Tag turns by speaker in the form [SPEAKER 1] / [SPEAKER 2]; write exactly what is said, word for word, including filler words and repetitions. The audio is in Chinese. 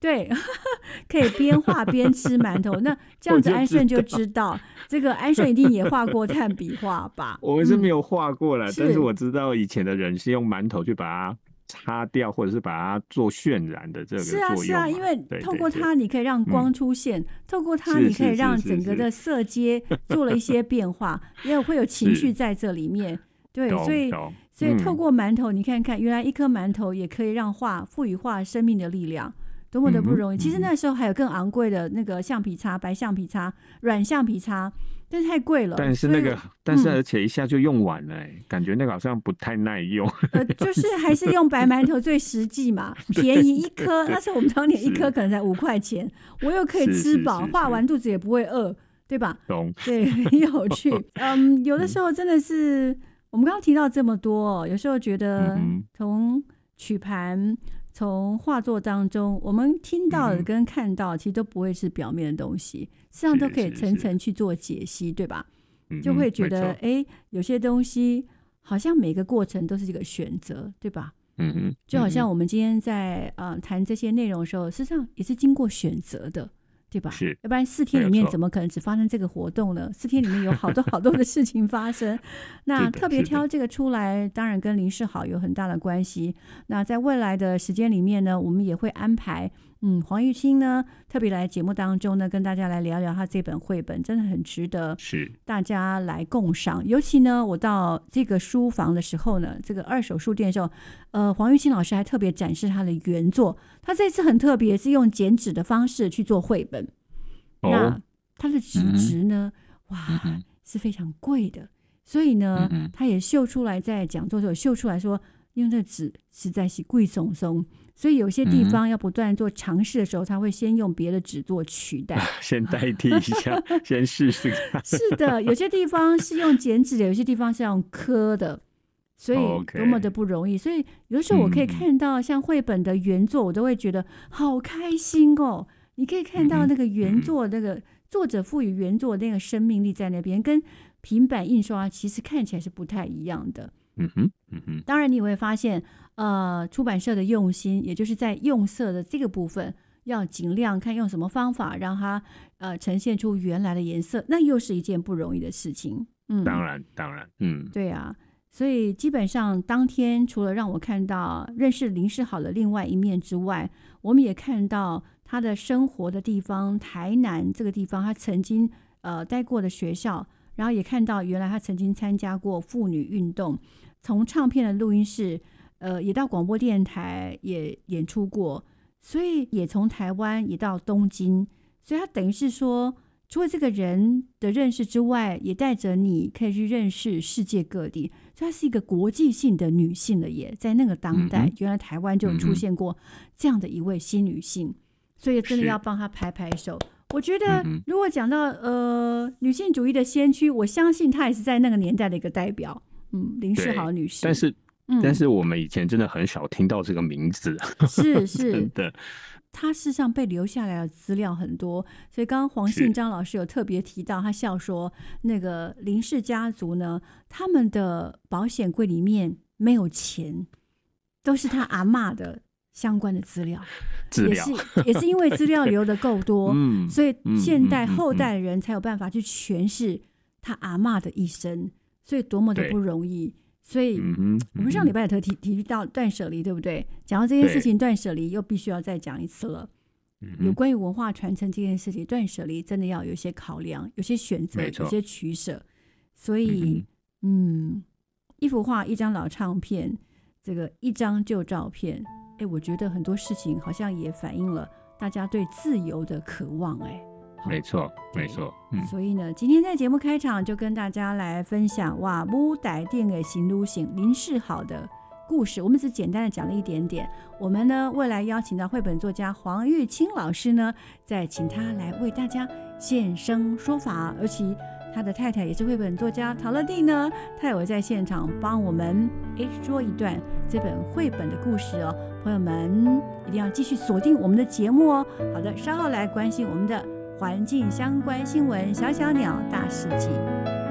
[SPEAKER 1] 对，可以边画边吃馒头。那这样子安顺就知道，这个安顺一定也画过炭笔画吧？
[SPEAKER 2] 我是没有画过啦、嗯，但是我知道以前的人是用馒头去把它擦掉，或者是把它做渲染的这个作用嘛。
[SPEAKER 1] 是啊，是啊，因为透过它你可以让光出现，嗯、透过它你可以让整个的色阶做了一些变化，因为会有情绪在这里面。对，所以所以透过馒头，你看看，原来一颗馒头也可以让画赋予画生命的力量，多么的不容易。嗯、其实那时候还有更昂贵的那个橡皮擦，白橡皮擦、软橡皮擦，但是太贵了。
[SPEAKER 2] 但是那个，但是而且一下就用完了、欸嗯，感觉那个好像不太耐用。
[SPEAKER 1] 呃，就是还是用白馒头最实际嘛，便宜一颗。那时候我们当年一颗可能才五块钱，我又可以吃饱，画完肚子也不会饿，对吧？
[SPEAKER 2] 懂。
[SPEAKER 1] 对，很有趣。嗯，有的时候真的是。我们刚刚提到这么多，有时候觉得从曲盘、从画作当中，我们听到的跟看到，其实都不会是表面的东西，实际上都可以层层去做解析，对吧？就会觉得，哎，有些东西好像每个过程都是一个选择，对吧？
[SPEAKER 2] 嗯嗯，
[SPEAKER 1] 就好像我们今天在呃谈这些内容的时候，事实上也是经过选择的。对吧？
[SPEAKER 2] 是，
[SPEAKER 1] 要不然四天里面怎么可能只发生这个活动呢？四天里面有好多好多的事情发生。那特别挑这个出来，当然跟林世豪有很大的关系。那在未来的时间里面呢，我们也会安排，嗯，黄玉清呢特别来节目当中呢，跟大家来聊聊他这本绘本，真的很值得
[SPEAKER 2] 是
[SPEAKER 1] 大家来共赏。尤其呢，我到这个书房的时候呢，这个二手书店的时候，呃，黄玉清老师还特别展示他的原作。他这次很特别，是用剪纸的方式去做绘本。
[SPEAKER 2] 哦、
[SPEAKER 1] 那他的纸质呢、嗯，哇、嗯，是非常贵的。所以呢，嗯、他也秀出来，在讲座的时候秀出来说，因为那纸实在是贵松松，所以有些地方要不断做尝试的时候，他会先用别的纸做取代，
[SPEAKER 2] 先代替一下，先试试看。
[SPEAKER 1] 是的，有些地方是用剪纸的，有些地方是用刻的。所以多么的不容易， okay. 所以有的时候我可以看到像绘本的原作、嗯、我都会觉得好开心哦。你可以看到那个原作、嗯、那个作者赋予原作那个生命力在那边，跟平板印刷其实看起来是不太一样的。
[SPEAKER 2] 嗯哼，嗯哼。
[SPEAKER 1] 当然你会发现呃，出版社的用心，也就是在用色的这个部分要尽量看用什么方法让它呃呈现出原来的颜色，那又是一件不容易的事情。嗯，
[SPEAKER 2] 当然当然，嗯，
[SPEAKER 1] 对啊。所以基本上当天除了让我看到认识林世豪的另外一面之外，我们也看到他的生活的地方台南这个地方，他曾经呃待过的学校，然后也看到原来他曾经参加过妇女运动，从唱片的录音室呃也到广播电台也演出过，所以也从台湾也到东京，所以他等于是说除了这个人的认识之外，也带着你可以去认识世界各地，所以她是一个国际性的女性了耶。在那个当代、嗯、原来台湾就出现过这样的一位新女性，所以真的要帮她拍拍手。我觉得如果讲到呃女性主义的先驱，我相信她也是在那个年代的一个代表。嗯，林世豪女士。
[SPEAKER 2] 但是、嗯、但是我们以前真的很少听到这个名字。
[SPEAKER 1] 是是
[SPEAKER 2] 真的。
[SPEAKER 1] 他事实上被留下来的资料很多，所以刚刚黄信章老师有特别提到，他笑说那个林氏家族呢，他们的保险柜里面没有钱，都是他阿嬷的相关的资料，
[SPEAKER 2] 资料
[SPEAKER 1] 也是也是因为资料留得够多、
[SPEAKER 2] 嗯，
[SPEAKER 1] 所以现代后代的人才有办法去诠释他阿嬷的一生，所以多么的不容易。所以我们上礼拜也提提到断舍离，对不对？讲到这件事情，断舍离又必须要再讲一次了。有关于文化传承这件事情，断舍离真的要有一些考量，有些选择，有些取舍。所以，嗯，一幅画，一张老唱片，这个一张旧照片，哎，我觉得很多事情好像也反映了大家对自由的渴望，哎。
[SPEAKER 2] 没错，没错、
[SPEAKER 1] 嗯。所以呢，今天在节目开场就跟大家来分享哇，母台顶的新女性林世豪的故事。我们只简单的讲了一点点。我们呢，未来邀请到绘本作家黄玉清老师呢，再请他来为大家现身说法。而且他的太太也是绘本作家陶乐蒂呢，他也会在现场帮我们诶说一段这本绘本的故事哦。朋友们一定要继续锁定我们的节目哦。好的，稍后来关心我们的环境相关新闻，小小鸟大世界。